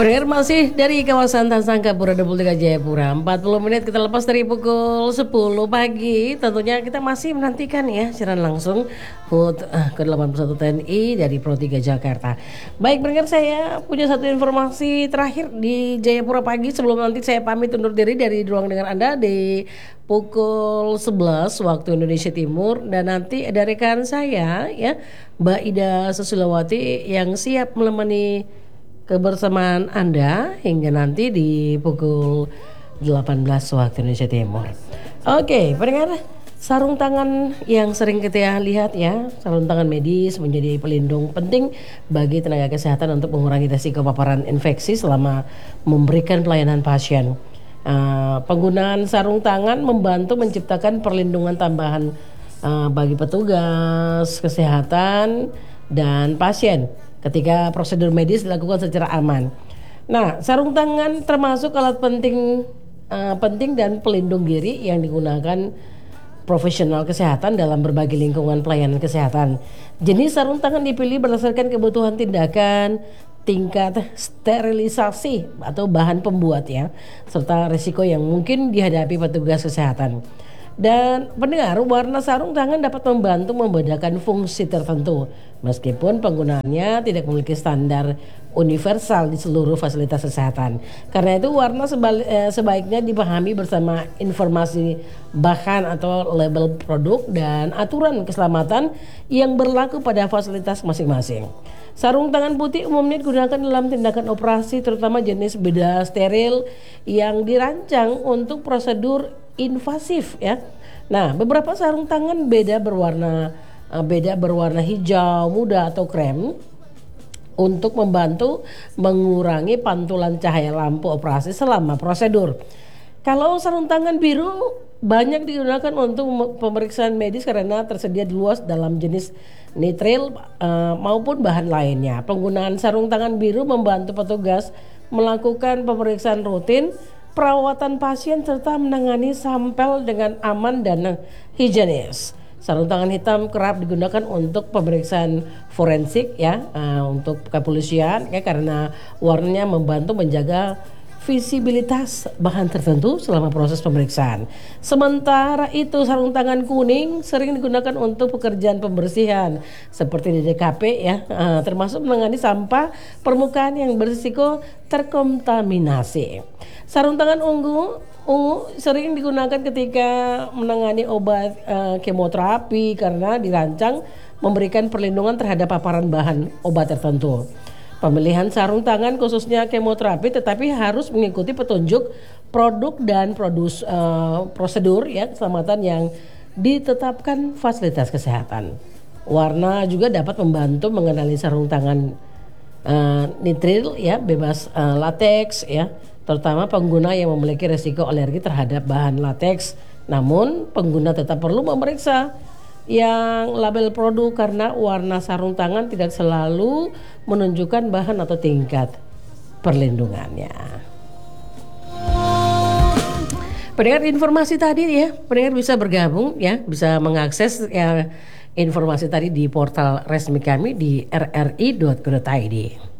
Pendengar masih dari kawasan Tasangkapura 23 Jayapura. 40 menit kita lepas dari pukul 10 pagi. Tentunya kita masih menantikan ya siaran langsung HUT ke-81 TNI dari Pro 3 Jakarta. Baik pendengar, saya punya satu informasi terakhir di Jayapura pagi sebelum nanti saya pamit undur diri dari ruang dengar Anda di pukul 11 waktu Indonesia Timur, dan nanti ada rekan saya ya, Mbak Ida Susilawati yang siap menemani kebersamaan Anda hingga nanti di pukul 18 waktu Indonesia Timur. Oke, pendengar, sarung tangan yang sering kita lihat ya, sarung tangan medis menjadi pelindung penting bagi tenaga kesehatan untuk mengurangi risiko paparan infeksi selama memberikan pelayanan pasien. Penggunaan sarung tangan membantu menciptakan perlindungan tambahan bagi petugas kesehatan dan pasien ketika prosedur medis dilakukan secara aman. Nah, sarung tangan termasuk alat penting dan pelindung diri yang digunakan profesional kesehatan dalam berbagai lingkungan pelayanan kesehatan. Jenis sarung tangan dipilih berdasarkan kebutuhan tindakan, tingkat sterilisasi atau bahan pembuat ya, serta risiko yang mungkin dihadapi petugas kesehatan. Dan pendengar, warna sarung tangan dapat membantu membedakan fungsi tertentu meskipun penggunaannya tidak memiliki standar universal di seluruh fasilitas kesehatan. Karena itu warna sebaiknya dipahami bersama informasi bahan atau label produk dan aturan keselamatan yang berlaku pada fasilitas masing-masing. Sarung tangan putih umumnya digunakan dalam tindakan operasi, terutama jenis bedah steril yang dirancang untuk prosedur invasif ya. Nah, beberapa sarung tangan beda berwarna hijau, muda atau krem untuk membantu mengurangi pantulan cahaya lampu operasi selama prosedur. Kalau sarung tangan biru banyak digunakan untuk pemeriksaan medis karena tersedia luas dalam jenis nitril maupun bahan lainnya. Penggunaan sarung tangan biru membantu petugas melakukan pemeriksaan rutin, perawatan pasien serta menangani sampel dengan aman dan higienis. Sarung tangan hitam kerap digunakan untuk pemeriksaan forensik ya, untuk kepolisian ya, karena warnanya membantu menjaga visibilitas bahan tertentu selama proses pemeriksaan. Sementara itu sarung tangan kuning sering digunakan untuk pekerjaan pembersihan seperti di DKP ya, termasuk menangani sampah permukaan yang berisiko terkontaminasi. Sarung tangan ungu sering digunakan ketika menangani obat kemoterapi karena dirancang memberikan perlindungan terhadap paparan bahan obat tertentu. Pemilihan sarung tangan khususnya kemoterapi tetapi harus mengikuti petunjuk produk dan prosedur ya keselamatan yang ditetapkan fasilitas kesehatan. Warna juga dapat membantu mengenali sarung tangan nitril ya, bebas lateks ya, terutama pengguna yang memiliki risiko alergi terhadap bahan lateks. Namun pengguna tetap perlu memeriksa yang label produk karena warna sarung tangan tidak selalu menunjukkan bahan atau tingkat perlindungannya. Pendengar, informasi tadi ya, pendengar bisa bergabung ya, bisa mengakses ya informasi tadi di portal resmi kami di rri.co.id.